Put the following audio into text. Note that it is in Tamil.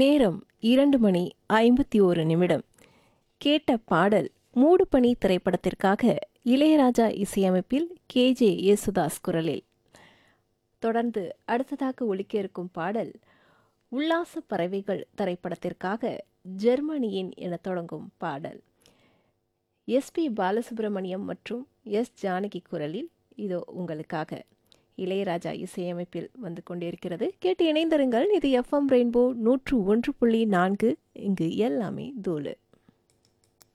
நேரம் 2:51. கேட்ட பாடல் மூடுபனி திரைப்படத்திற்காக இளையராஜா இசையமைப்பில் KJ யேசுதாஸ் குரலில். தொடர்ந்து அடுத்ததாக ஒலிக்க இருக்கும் பாடல் உல்லாச பறவைகள் திரைப்படத்திற்காக ஜெர்மனியின் என தொடங்கும் பாடல். SP பாலசுப்ரமணியம் மற்றும் ஜானகி குரலில் இதோ உங்களுக்காக. இளையராஜா இசையமைப்பில் வந்து கொண்டிருக்கிறது. கேட்டு இணைந்திருங்கள். இது FM ரெயின்போ 101.4. இங்கு எல்லாமே தூளு.